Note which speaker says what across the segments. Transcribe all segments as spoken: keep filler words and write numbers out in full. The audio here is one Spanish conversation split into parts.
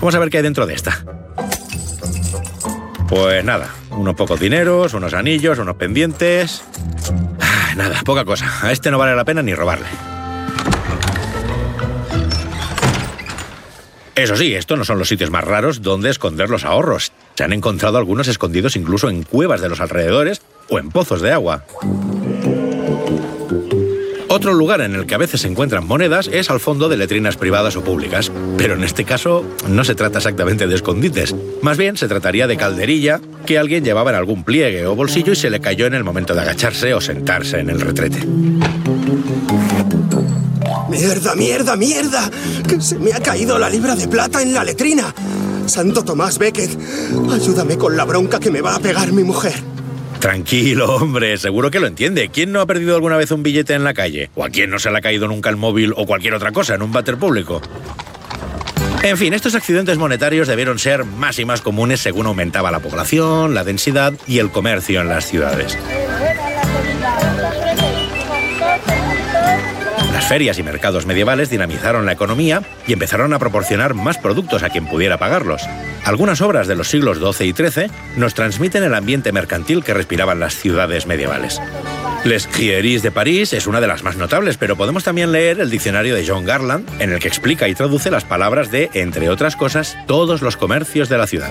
Speaker 1: Vamos a ver qué hay dentro de esta. Pues nada, unos pocos dineros, unos anillos, unos pendientes... Ah, nada, poca cosa. A este no vale la pena ni robarle. Eso sí, estos no son los sitios más raros donde esconder los ahorros. Se han encontrado algunos escondidos incluso en cuevas de los alrededores o en pozos de agua. Otro lugar en el que a veces se encuentran monedas es al fondo de letrinas privadas o públicas. Pero en este caso no se trata exactamente de escondites. Más bien se trataría de calderilla que alguien llevaba en algún pliegue o bolsillo y se le cayó en el momento de agacharse o sentarse en el retrete.
Speaker 2: ¡Mierda, mierda, mierda! ¡Que se me ha caído la libra de plata en la letrina! Santo Tomás Becket, ayúdame con la bronca que me va a pegar mi mujer.
Speaker 1: Tranquilo, hombre, seguro que lo entiende. ¿Quién no ha perdido alguna vez un billete en la calle? ¿O a quién no se le ha caído nunca el móvil o cualquier otra cosa en un váter público? En fin, estos accidentes monetarios debieron ser más y más comunes según aumentaba la población, la densidad y el comercio en las ciudades. Las ferias y mercados medievales dinamizaron la economía y empezaron a proporcionar más productos a quien pudiera pagarlos. Algunas obras de los siglos doce y trece nos transmiten el ambiente mercantil que respiraban las ciudades medievales. Les Crieuries de París es una de las más notables, pero podemos también leer el diccionario de John Garland, en el que explica y traduce las palabras de, entre otras cosas, todos los comercios de la ciudad.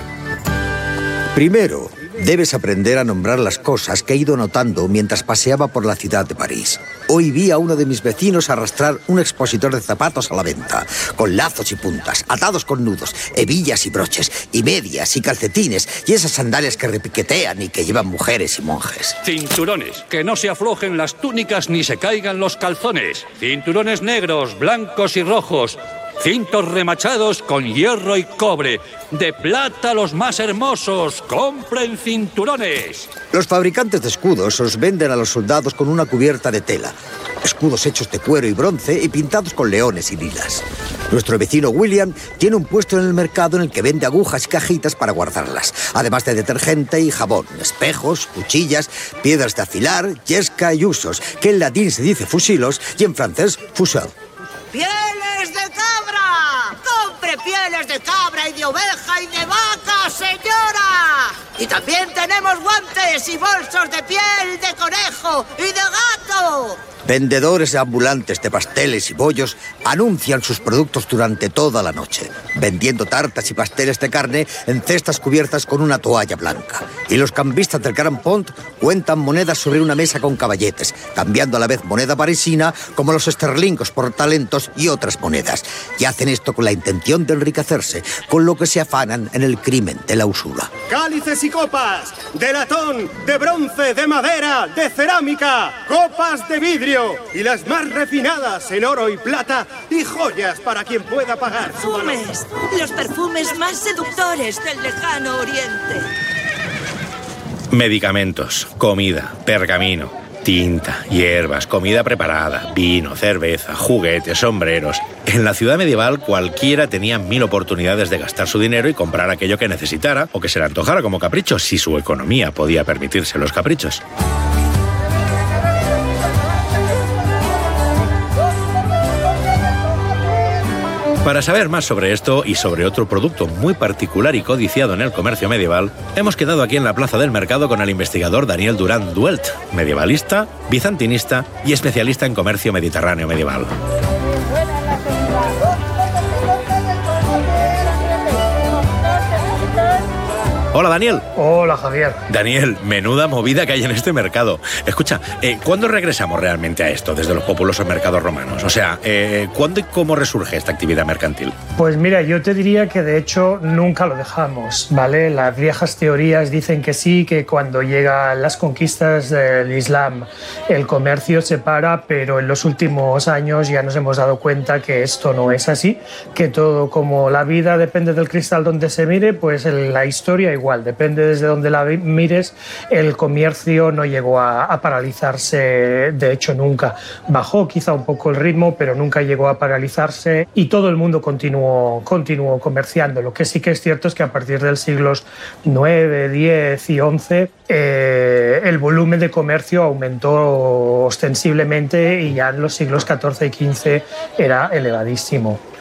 Speaker 3: Primero, debes aprender a nombrar las cosas que he ido notando mientras paseaba por la ciudad de París. Hoy vi a uno de mis vecinos arrastrar un expositor de zapatos a la venta, con lazos y puntas, atados con nudos, hebillas y broches, y medias y calcetines, y esas sandalias que repiquetean y que llevan mujeres y monjes.
Speaker 4: Cinturones, que no se aflojen las túnicas ni se caigan los calzones. Cinturones negros, blancos y rojos. Cintos remachados con hierro y cobre. De plata los más hermosos. ¡Compren cinturones!
Speaker 3: Los fabricantes de escudos os venden a los soldados con una cubierta de tela. Escudos hechos de cuero y bronce y pintados con leones y lilas. Nuestro vecino William tiene un puesto en el mercado en el que vende agujas y cajitas para guardarlas, además de detergente y jabón, espejos, cuchillas, piedras de afilar, yesca y usos, que en latín se dice fusilos y en francés fusil.
Speaker 5: ¡Pieles de cabra! ¡Compre pieles de cabra y de oveja y de vaca, señora! Y también tenemos guantes y bolsos de piel de conejo y de gato.
Speaker 3: Vendedores ambulantes de pasteles y bollos anuncian sus productos durante toda la noche, vendiendo tartas y pasteles de carne en cestas cubiertas con una toalla blanca. Y los cambistas del Grand Pont cuentan monedas sobre una mesa con caballetes, cambiando a la vez moneda parisina como los esterlingos por talentos y otras monedas. Y hacen esto con la intención de enriquecerse, con lo que se afanan en el crimen de la usura.
Speaker 2: Cálices y copas, de latón, de bronce, de madera, de cerámica, copas de vidrio y las más refinadas en oro y plata y joyas para quien pueda pagar su valor.
Speaker 6: Perfumes, los perfumes más seductores del lejano oriente.
Speaker 1: Medicamentos, comida, pergamino, tinta, hierbas, comida preparada, vino, cerveza, juguetes, sombreros. En la ciudad medieval cualquiera tenía mil oportunidades de gastar su dinero y comprar aquello que necesitara o que se le antojara como capricho, si su economía podía permitirse los caprichos. Para saber más sobre esto y sobre otro producto muy particular y codiciado en el comercio medieval, hemos quedado aquí en la Plaza del Mercado con el investigador Daniel Durán Duelt, medievalista, bizantinista y especialista en comercio mediterráneo medieval. Hola, Daniel.
Speaker 7: Hola, Javier.
Speaker 1: Daniel, menuda movida que hay en este mercado. Escucha, eh, ¿cuándo regresamos realmente a esto desde los populosos mercados romanos? O sea, eh, ¿cuándo y cómo resurge esta actividad mercantil?
Speaker 7: Pues mira, yo te diría que de hecho nunca lo dejamos, ¿vale? Las viejas teorías dicen que sí, que cuando llegan las conquistas del Islam el comercio se para, pero en los últimos años ya nos hemos dado cuenta que esto no es así, que todo, como la vida depende del cristal donde se mire, pues la historia igual. Igual, depende desde donde la mires, el comercio no llegó a, a paralizarse, de hecho nunca. Bajó quizá un poco el ritmo, pero nunca llegó a paralizarse y todo el mundo continuó, continuó comerciando. Lo que sí que es cierto es que a partir del siglos nueve, diez y once eh, el volumen de comercio aumentó ostensiblemente y ya en los siglos catorce y quince era elevadísimo.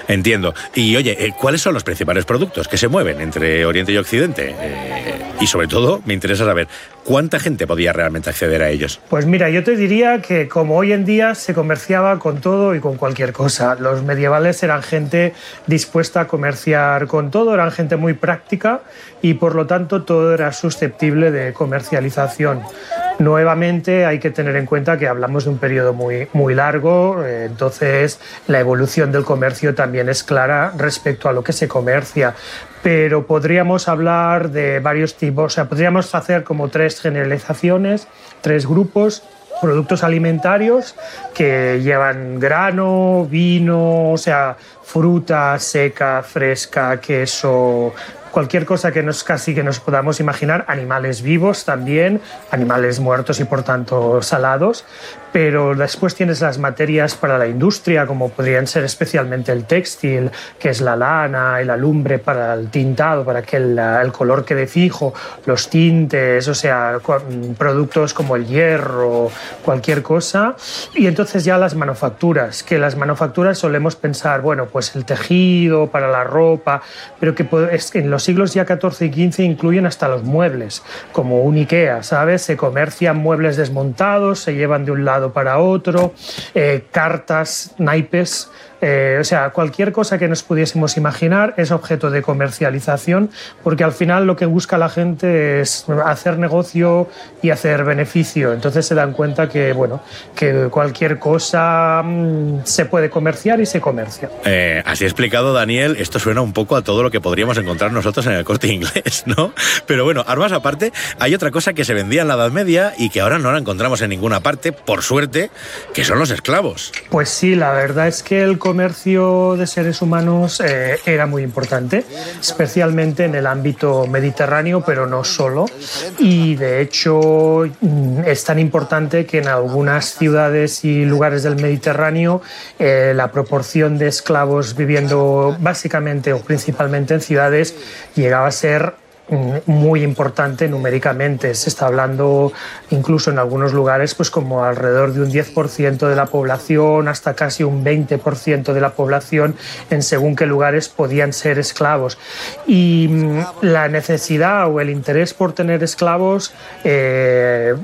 Speaker 1: Entiendo. Y oye, ¿cuáles son los principales productos que se mueven entre Oriente y Occidente? Eh, y sobre todo, me interesa saber, ¿cuánta gente podía realmente acceder a ellos?
Speaker 7: Pues mira, yo te diría que como hoy en día se comerciaba con todo y con cualquier cosa. Los medievales eran gente dispuesta a comerciar con todo, eran gente muy práctica y por lo tanto todo era susceptible de comercialización. Nuevamente hay que tener en cuenta que hablamos de un periodo muy, muy largo, eh, entonces la evolución del comercio también es clara respecto a lo que se comercia. Pero podríamos hablar de varios tipos, o sea, podríamos hacer como tres generalizaciones, tres grupos. Productos alimentarios que llevan grano, vino, o sea, fruta seca, fresca, queso, cualquier cosa que nos casi que nos podamos imaginar, animales vivos también, animales muertos y por tanto salados. Pero después tienes las materias para la industria, como podrían ser especialmente el textil, que es la lana y la lumbre para el tintado, para que el, el color quede fijo, los tintes, o sea, productos como el hierro, cualquier cosa. Y entonces ya las manufacturas, que las manufacturas solemos pensar, bueno, pues el tejido para la ropa, pero que en los siglos ya catorce y quince incluyen hasta los muebles, como un IKEA, ¿sabes? Se comercian muebles desmontados, se llevan de un lado para otro, eh, cartas, naipes, eh, o sea, cualquier cosa que nos pudiésemos imaginar es objeto de comercialización, porque al final lo que busca la gente es hacer negocio y hacer beneficio. Entonces se dan cuenta que, bueno, que cualquier cosa mmm, se puede comerciar y se comercia.
Speaker 1: Eh, así explicado, Daniel, esto suena un poco a todo lo que podríamos encontrar nosotros en el Corte Inglés, ¿no? Pero bueno, armas aparte, hay otra cosa que se vendía en la Edad Media y que ahora no la encontramos en ninguna parte, por suerte, que son los esclavos.
Speaker 7: Pues sí, la verdad es que el comercio de seres humanos eh, era muy importante, especialmente en el ámbito mediterráneo, pero no solo. Y de hecho es tan importante que en algunas ciudades y lugares del Mediterráneo eh, la proporción de esclavos viviendo básicamente o principalmente en ciudades llegaba a ser muy importante numéricamente. Se está hablando incluso en algunos lugares pues como alrededor de un diez por ciento de la población hasta casi un veinte por ciento de la población en según qué lugares podían ser esclavos. Y la necesidad o el interés por tener esclavos eh,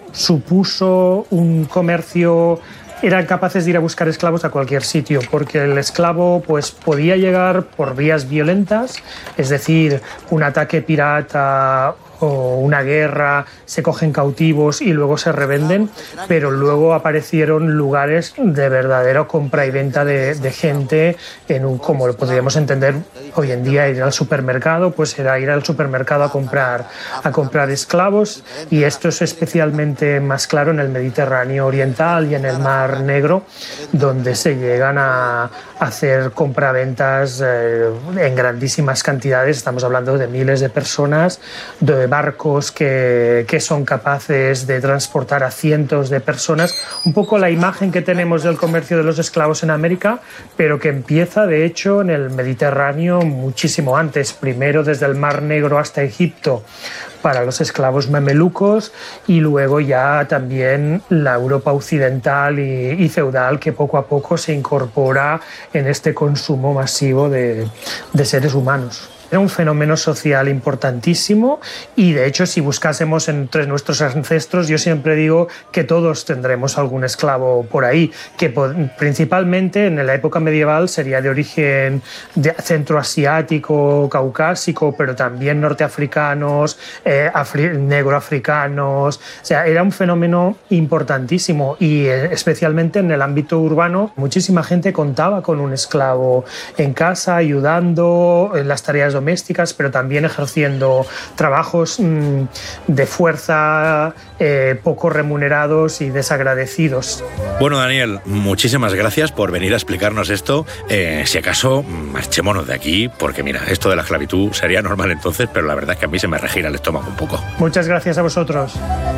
Speaker 7: supuso un comercio. Eran capaces de ir a buscar esclavos a cualquier sitio, porque el esclavo pues, podía llegar por vías violentas, es decir, un ataque pirata o una guerra, se cogen cautivos y luego se revenden, pero luego aparecieron lugares de verdadera compra y venta de, de gente, en un, como lo podríamos entender hoy en día, ir al supermercado, pues era ir al supermercado a comprar, a comprar esclavos, y esto es especialmente más claro en el Mediterráneo oriental y en el Mar Negro, donde se llegan a hacer compraventas eh, en grandísimas cantidades. Estamos hablando de miles de personas, de barcos que, que son capaces de transportar a cientos de personas. Un poco la imagen que tenemos del comercio de los esclavos en América, pero que empieza de hecho en el Mediterráneo muchísimo antes, primero desde el Mar Negro hasta Egipto para los esclavos mamelucos, y luego ya también la Europa occidental y, y feudal, que poco a poco se incorpora en este consumo masivo de, de seres humanos. Era un fenómeno social importantísimo, y de hecho si buscásemos entre nuestros ancestros, yo siempre digo que todos tendremos algún esclavo por ahí, que principalmente en la época medieval sería de origen de centroasiático, caucásico, pero también norteafricanos, eh, afri- negroafricanos. O sea, era un fenómeno importantísimo, y eh, especialmente en el ámbito urbano muchísima gente contaba con un esclavo en casa ayudando en las tareas domésticas, pero también ejerciendo trabajos mmm, de fuerza eh, poco remunerados y desagradecidos.
Speaker 1: Bueno, Daniel, muchísimas gracias por venir a explicarnos esto. Eh, si acaso, marchémonos de aquí, porque mira, esto de la esclavitud sería normal entonces, pero la verdad es que a mí se me regira el estómago un poco.
Speaker 7: Muchas gracias a vosotros.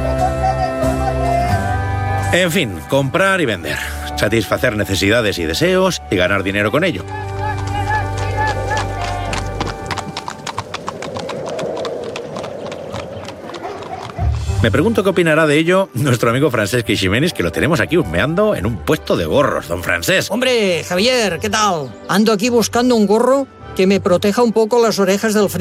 Speaker 1: En fin, comprar y vender, satisfacer necesidades y deseos y ganar dinero con ello. Me pregunto qué opinará de ello nuestro amigo Francesc Eiximenis, que lo tenemos aquí husmeando en un puesto de gorros. Don Francesc.
Speaker 8: Hombre, Javier, ¿qué tal? Ando aquí buscando un gorro que me proteja un poco las orejas del frío.